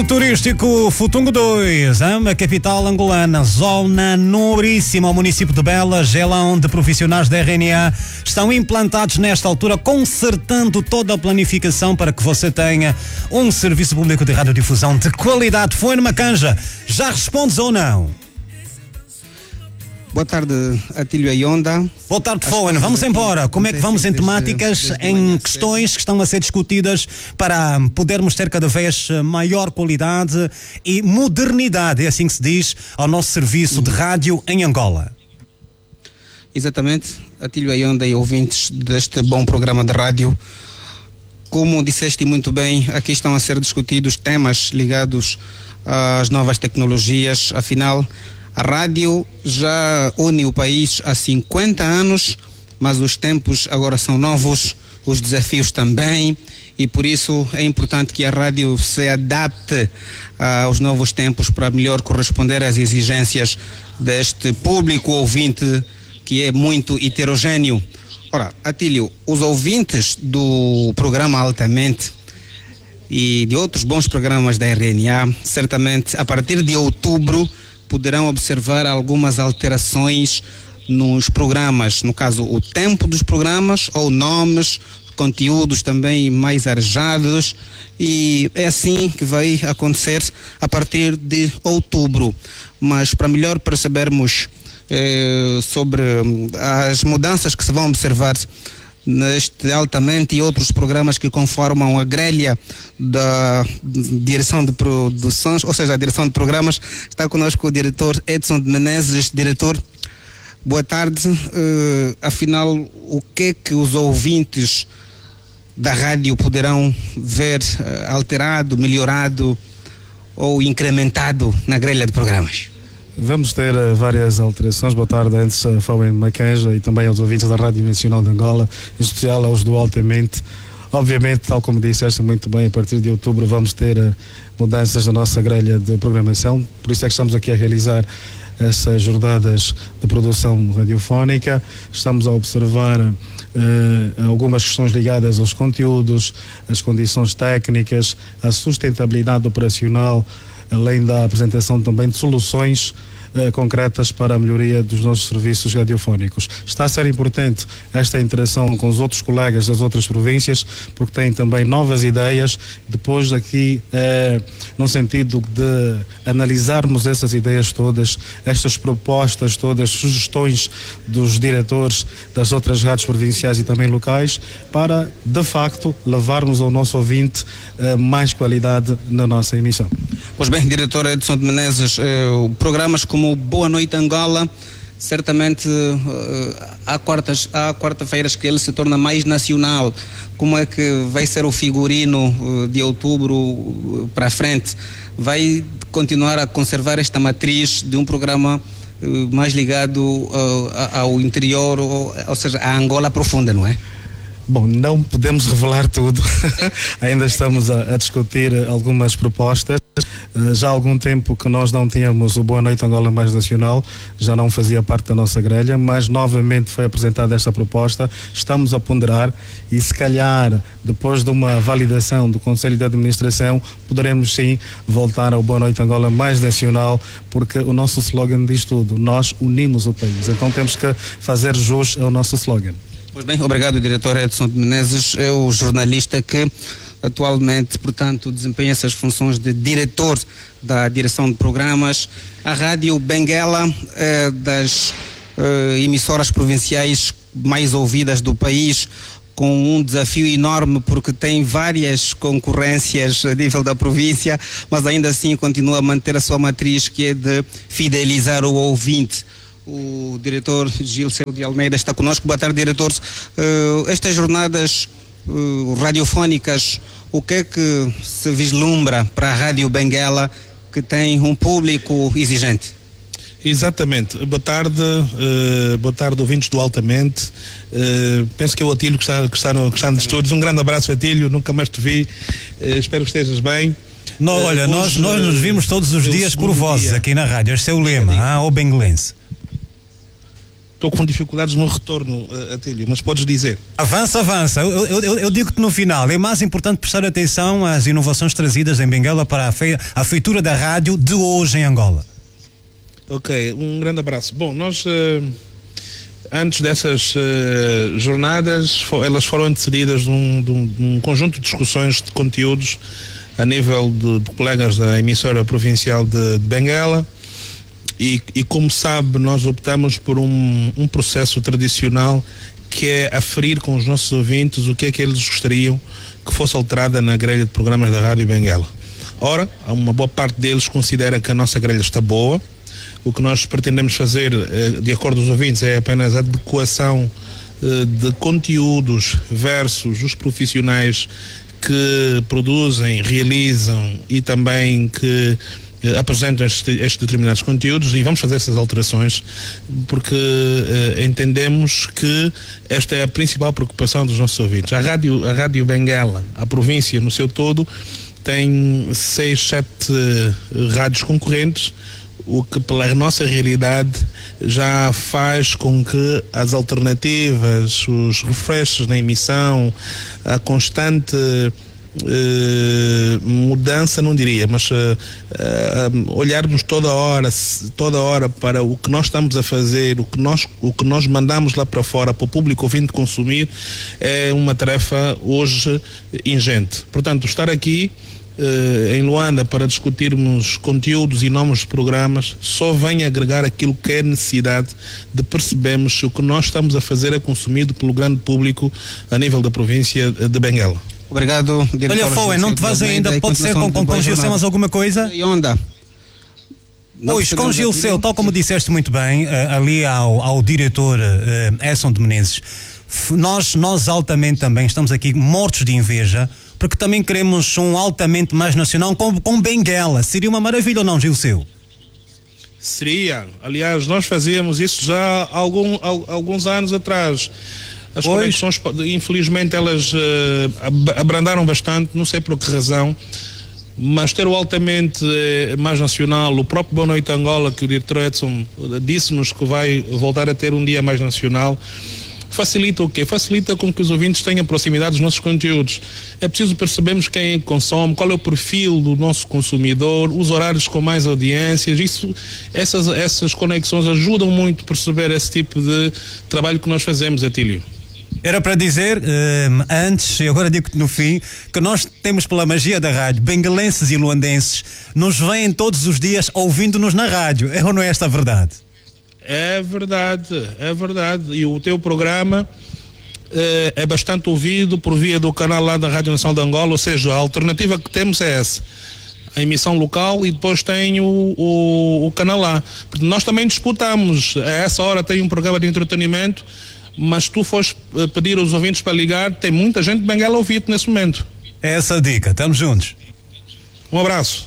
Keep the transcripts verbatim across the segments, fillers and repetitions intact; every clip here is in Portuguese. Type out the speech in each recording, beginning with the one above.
Turístico Futungo dois, a capital angolana, zona nobríssima, o município de Belas, é lá onde profissionais da R N A estão implantados nesta altura, consertando toda a planificação para que você tenha um serviço público de radiodifusão de qualidade. Foi numa canja, já respondes ou não? Boa tarde, Atílio Ayonda. Boa tarde, Fowen. Vamos embora. Como é que vamos em temáticas, em questões que estão a ser discutidas para podermos ter cada vez maior qualidade e modernidade, é assim que se diz, ao nosso serviço de rádio em Angola? Exatamente, Atílio Ayonda e ouvintes deste bom programa de rádio. Como disseste muito bem, aqui estão a ser discutidos temas ligados às novas tecnologias. Afinal, a rádio já une o país há cinquenta anos, mas os tempos agora são novos, os desafios também, e por isso é importante que a rádio se adapte aos novos tempos para melhor corresponder às exigências deste público ouvinte que é muito heterogêneo. Ora, Atílio, os ouvintes do programa Altamente e de outros bons programas da R N A, certamente a partir de outubro poderão observar algumas alterações nos programas, no caso o tempo dos programas ou nomes, conteúdos também mais arejados, e é assim que vai acontecer a partir de outubro. Mas para melhor percebermos eh, sobre as mudanças que se vão observar neste Altamente e outros programas que conformam a grelha da direção de produções, ou seja, a direção de programas, está conosco o diretor Edson de Menezes. Diretor, boa tarde. Uh, afinal, o que é que os ouvintes da rádio poderão ver uh, alterado, melhorado ou incrementado na grelha de programas? Vamos ter uh, várias alterações. Boa tarde, antes a Fowen Macanja e também aos ouvintes da Rádio Nacional de Angola, em especial aos do Altamente. Obviamente, tal como disseste muito bem, a partir de outubro vamos ter uh, mudanças na nossa grelha de programação, por isso é que estamos aqui a realizar essas jornadas de produção radiofónica. Estamos a observar uh, algumas questões ligadas aos conteúdos, as condições técnicas, a sustentabilidade operacional, além da apresentação também de soluções eh, concretas para a melhoria dos nossos serviços radiofónicos. Está a ser importante esta interação com os outros colegas das outras províncias, porque têm também novas ideias, depois aqui eh, no sentido de analisarmos essas ideias todas, estas propostas todas, sugestões dos diretores das outras rádios provinciais e também locais, para de facto levarmos ao nosso ouvinte eh, mais qualidade na nossa emissão. Pois bem, diretor Edson de Menezes, eh, programas como Boa Noite Angola, certamente eh, há, quartas, há quarta-feiras que ele se torna mais nacional. Como é que vai ser o figurino eh, de outubro eh, para frente? Vai continuar a conservar esta matriz de um programa eh, mais ligado eh, ao interior, ou, ou seja, à Angola profunda, não é? Bom, não podemos revelar tudo. Ainda estamos a, a discutir algumas propostas. Uh, já há algum tempo que nós não tínhamos o Boa Noite Angola mais nacional, já não fazia parte da nossa grelha, mas novamente foi apresentada esta proposta. Estamos a ponderar e se calhar, depois de uma validação do Conselho de Administração, poderemos sim voltar ao Boa Noite Angola mais nacional, porque o nosso slogan diz tudo: nós unimos o país. Então temos que fazer jus ao nosso slogan. Pois bem, obrigado, diretor Edson de Menezes. É o jornalista que atualmente, portanto, desempenha essas funções de diretor da direção de programas. A Rádio Benguela é das eh, emissoras provinciais mais ouvidas do país, com um desafio enorme porque tem várias concorrências a nível da província, mas ainda assim continua a manter a sua matriz, que é de fidelizar o ouvinte. O diretor Gilson de Almeida está conosco. Boa tarde, diretor. Uh, estas jornadas uh, radiofónicas, o que é que se vislumbra para a Rádio Benguela, que tem um público exigente? Exatamente. Boa tarde, uh, boa tarde, ouvintes do Altamente. Uh, penso que é o Atílio que está, que está, no, que está nos estúdios. Um grande abraço, Atílio, nunca mais te vi. Uh, espero que estejas bem. Não, uh, olha, hoje, nós, nós nos vimos todos os dias por vozes dia. Aqui na rádio. Este é o lema, ah, o benguelense. estou com dificuldades no retorno, uh, Atílio, mas podes dizer. Avança, avança. Eu, eu, eu, eu digo-te no final, é mais importante prestar atenção às inovações trazidas em Benguela para a, fe, a feitura da rádio de hoje em Angola. Ok, um grande abraço. Bom, nós, uh, antes dessas uh, jornadas, for, elas foram antecedidas de um, de, um, de um conjunto de discussões de conteúdos a nível de, de colegas da emissora provincial de, de Benguela. E, e como sabe, nós optamos por um, um processo tradicional que é aferir com os nossos ouvintes o que é que eles gostariam que fosse alterada na grelha de programas da Rádio Benguela. Ora, uma boa parte deles considera que a nossa grelha está boa. O que nós pretendemos fazer, de acordo com os ouvintes, é apenas a adequação de conteúdos versus os profissionais que produzem, realizam e também que apresentam estes, estes determinados conteúdos, e vamos fazer essas alterações porque uh, entendemos que esta é a principal preocupação dos nossos ouvintes. A Rádio, a Rádio Benguela, a província no seu todo, tem seis, sete uh, rádios concorrentes, o que pela nossa realidade já faz com que as alternativas, os refreshes na emissão, a constante Uh, mudança não diria, mas uh, uh, olharmos toda hora, toda hora para o que nós estamos a fazer, o que nós, o que nós mandamos lá para fora para o público ouvinte consumir, é uma tarefa hoje ingente. Portanto, estar aqui uh, em Luanda para discutirmos conteúdos e nomes de programas só vem agregar aquilo que é necessidade de percebermos se o que nós estamos a fazer é consumido pelo grande público a nível da província de Benguela. Obrigado, diretor. Olha, Fowen, não te vais ainda, pode ser com, com, com Gilceu mais alguma coisa? E onda? Pois, com Gilceu, tal como disseste muito bem, uh, ali ao, ao diretor uh, Edson de Menezes, nós, nós altamente também estamos aqui mortos de inveja, porque também queremos um altamente mais nacional com, com Benguela. Seria uma maravilha ou não, Gilceu? Seria. Aliás, nós fazíamos isso já há algum, há, alguns anos atrás. As pois. conexões, infelizmente, elas uh, abrandaram bastante, não sei por que razão, mas ter o altamente uh, mais nacional, o próprio Boa Noite Angola, que o diretor Edson disse-nos que vai voltar a ter um dia mais nacional, facilita o quê? Facilita com que os ouvintes tenham proximidade dos nossos conteúdos. É preciso percebermos quem é que consome, qual é o perfil do nosso consumidor, os horários com mais audiências. Isso, essas, essas conexões ajudam muito a perceber esse tipo de trabalho que nós fazemos, Atílio. Era para dizer, uh, antes, e agora digo-te no fim, que nós temos pela magia da rádio, benguelenses e luandenses, nos vêm todos os dias ouvindo-nos na rádio. É ou não é esta a verdade? É verdade, é verdade. E o teu programa eh, é bastante ouvido por via do canal lá da Rádio Nacional de Angola, ou seja, a alternativa que temos é essa. A emissão local e depois tem o, o, o canal lá. Nós também disputamos. A essa hora tem um programa de entretenimento, mas tu foste pedir aos ouvintes para ligar, tem muita gente de Benguela a ouvir-te nesse momento. É essa a dica, estamos juntos. Um abraço.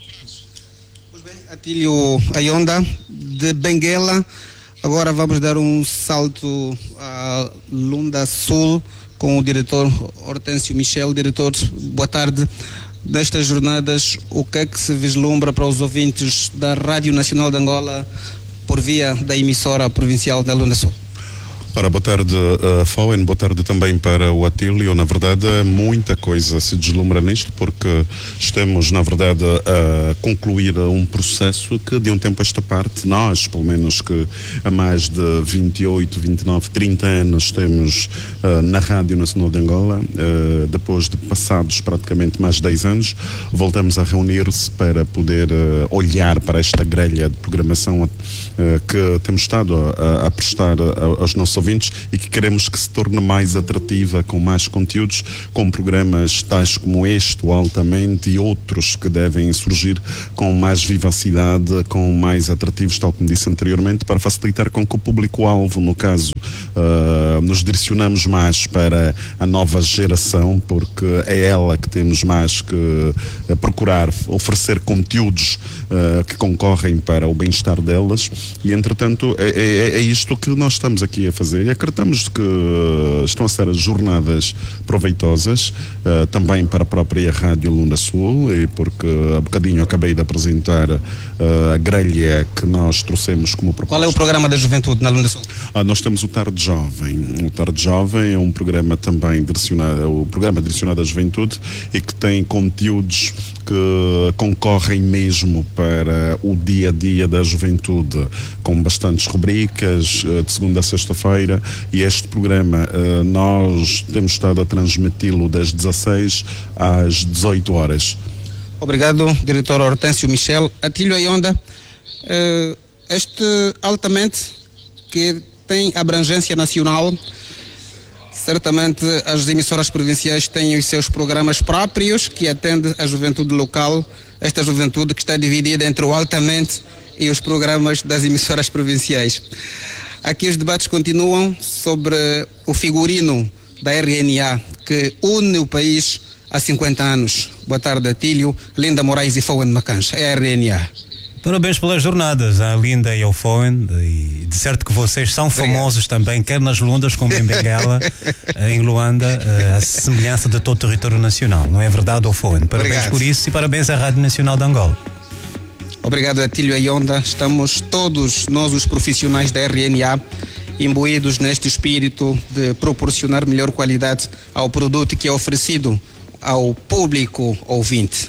Pois bem, Atílio Ayonda, de Benguela. Agora vamos dar um salto a Lunda Sul com o diretor Hortêncio Michel. Diretor, boa tarde. Destas jornadas, o que é que se vislumbra para os ouvintes da Rádio Nacional de Angola por via da emissora provincial da Lunda Sul? Ora, boa tarde, uh, Fowen, boa tarde também para o Atílio. Na verdade, muita coisa se deslumbra nisto, porque estamos, na verdade, a concluir um processo que, de um tempo a esta parte, nós, pelo menos que há mais de vinte e oito, vinte e nove, trinta anos temos uh, na Rádio Nacional de Angola, uh, depois de passados praticamente mais de dez anos, voltamos a reunir-se para poder uh, olhar para esta grelha de programação uh, que temos estado a, a prestar a, aos nossos ouvintes e que queremos que se torne mais atrativa, com mais conteúdos, com programas tais como este, o Altamente, e outros que devem surgir com mais vivacidade, com mais atrativos, tal como disse anteriormente, para facilitar com que o público-alvo, no caso, uh, nos direcionamos mais para a nova geração, porque é ela que temos mais que uh, procurar oferecer conteúdos uh, que concorrem para o bem-estar delas e, entretanto, é, é, é isto que nós estamos aqui a fazer e acreditamos que estão a ser jornadas proveitosas uh, também para a própria Rádio Lunda Sul, e porque há bocadinho acabei de apresentar uh, a grelha que nós trouxemos como proposta. Qual é o programa da juventude na Lunda Sul? Ah, nós temos o Tarde Jovem. O Tarde Jovem é um programa também direcionado, o programa direcionado à juventude e que tem conteúdos que concorrem mesmo para o dia a dia da juventude, com bastantes rubricas de segunda a sexta-feira, e este programa nós temos estado a transmiti-lo das dezasseis às dezoito horas. Obrigado, diretor Hortêncio Michel. Atílio Ayonda, este altamente que tem abrangência nacional, certamente as emissoras provinciais têm os seus programas próprios que atendem a juventude local, esta juventude que está dividida entre o altamente e os programas das emissoras provinciais. Aqui os debates continuam sobre o figurino da R N A que une o país há cinquenta anos. Boa tarde, Atílio, Linda Moraes e Fowen Macans, é a R N A. Parabéns pelas jornadas, à Linda e ao Fowen, e de certo que vocês são famosos também, quer nas Lundas como em Benguela, em Luanda, a semelhança de todo o território nacional, não é verdade, ao Fowen? Parabéns Obrigado. Por isso e parabéns à Rádio Nacional de Angola. Obrigado, Atílio Ayonda. Estamos todos nós, os profissionais da R N A, imbuídos neste espírito de proporcionar melhor qualidade ao produto que é oferecido ao público ouvinte.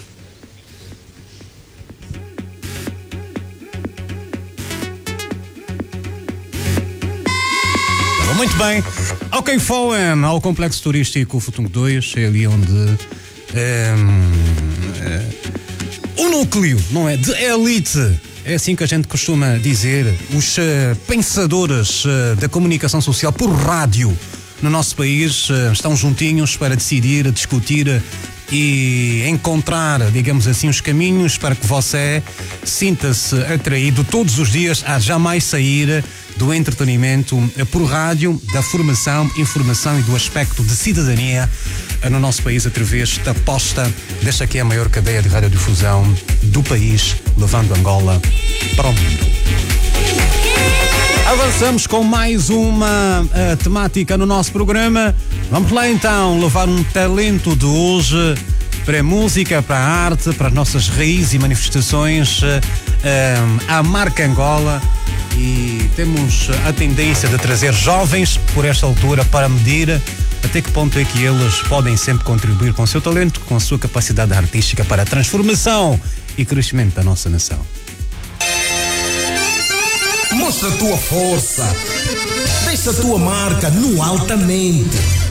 Muito bem. Ok, Fowen, ao complexo turístico Futungo dois, é ali onde um, é, o núcleo, não é, de elite, é assim que a gente costuma dizer, os uh, pensadores uh, da comunicação social por rádio no nosso país uh, estão juntinhos para decidir, discutir uh, e encontrar, digamos assim, os caminhos para que você sinta-se atraído todos os dias a jamais sair do entretenimento por rádio, da formação, informação e do aspecto de cidadania no nosso país através da aposta desta que é a maior cadeia de radiodifusão do país, levando Angola para o mundo. Avançamos com mais uma uh, temática no nosso programa. Vamos lá então levar um talento de hoje para a música, para a arte, para as nossas raízes e manifestações uh, uh, à marca Angola. E temos a tendência de trazer jovens por esta altura para medir até que ponto é que eles podem sempre contribuir com o seu talento, com a sua capacidade artística para a transformação e crescimento da nossa nação. Mostra a tua força, deixa a tua marca no altamente.